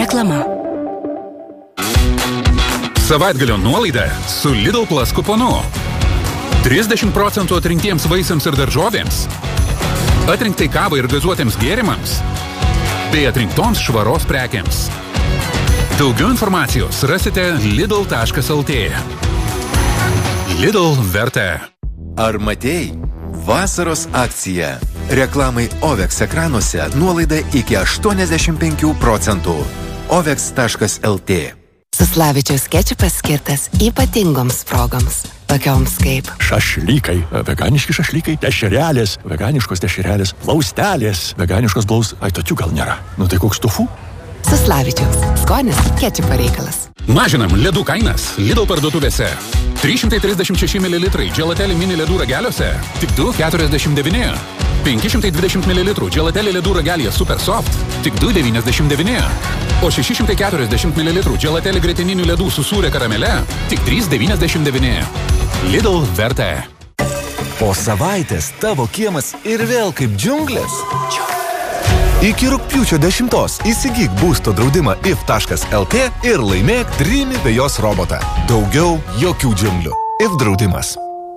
Reklama. Savaitgalio nuolaida su Lidl Plus kuponu. 30% atrinktiems vaisiams ir daržovėms, atrinktai kavai ir gazuotiems gėrimams, bei atrinktoms švaros prekiams. Daugiau informacijos rasite lidl.lt. Lidl verta. Ar matei? Vasaros akcija. Reklamai OVEX ekranuose nuolaida iki 85%. OVEX.lt. Suslavičiaus kečupas skirtas ypatingoms progoms, tokioms kaip šašlykai, veganiški šašlykai, dešrelės, veganiškos dešrelės, plaustelės, veganiškos tokių gal nėra. Nu tai koks tofu? Suslavičiaus. Skonis kečupo reikalas. Mažinam ledų kainas Lidl parduotuvėse. 336 ml Gelateli mini ledų rageliuose tik 2,49. 520 ml Gelateli ledų ragelyje Super Soft tik 2,99. O 640 ml Gelateli gretininių ledų su sūria karamele tik 3,99. Lidl verta. Po savaitės tavo kiemas ir vėl kaip džiunglės. Iki rugpjūčio 10 įsigyk būsto draudimą if.lt ir laimėk Dreamy vejos robotą. Daugiau jokių džiunglių. If draudimas.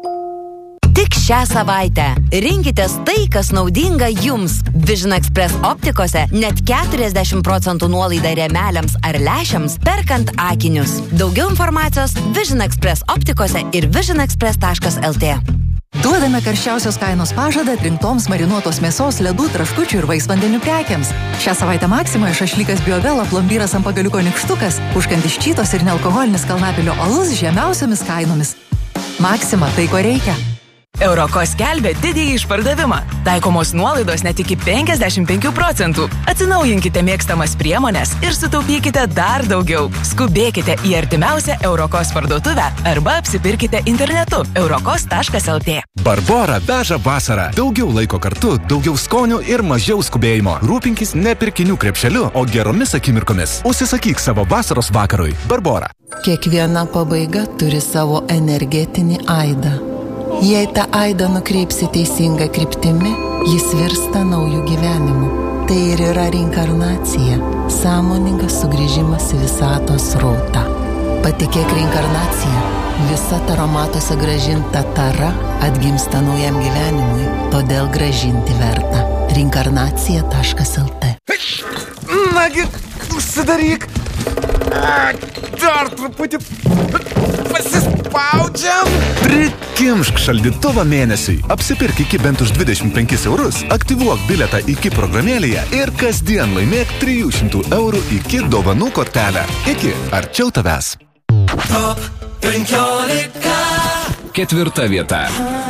Tik šią savaitę rinkitės tai, kas naudinga jums. Vision Express optikose net 40% nuolaida rėmeliams ar lęšiams perkant akinius. Daugiau informacijos Vision Express optikose ir visionexpress.lt. Duodame karščiausios kainos pažadą atrinktoms marinuotos mėsos, ledų, traškučių ir vaisvandenių prekiams. Šią savaitę Maksimoje šašlykas Biovelo, plombyras ant pagaliuko nykštukas, užkandis čytos ir nealkoholinis Kalnapilio alus žemiausiomis kainomis. Maksima, tai ko reikia. Euroko skelbia didįjį išpardavimą. Taikomos nuolaidos net iki 55%. Atsinaujinkite mėgstamas priemones ir sutaupykite dar daugiau. Skubėkite į artimiausią Eurokos parduotuvę arba apsipirkite internetu eurokos.lt. Barbora veža vasarą. Daugiau laiko kartu, daugiau skonių ir mažiau skubėjimo. Rūpinkis ne pirkinių krepšeliu, o geromis akimirkomis. Užsisakyk savo vasaros vakarui. Barbora. Kiekviena pabaiga turi savo energetinį aidą. Jei tą aidą nukreipsi teisinga kryptimi, jis virsta naujų gyvenimų. Tai ir yra reinkarnacija, sąmoningas sugrįžimas į visatos srautą. Patikėk reinkarnacija, visa taromatuose grąžinta tara atgimsta naujam gyvenimui, todėl grąžinti verta. Reinkarnacija.lt. Nagi, užsidaryk. Dar truputį pasispaudžiam. Prikimšk šaldytuvą mėnesiui. Apsipirk iki bent už 25 eurus, aktyvuok bilietą iki programėlėje ir kasdien laimėk 300 eurų iki dovanų kortelę. Iki arčiau tavęs. Top 15. 4. vieta.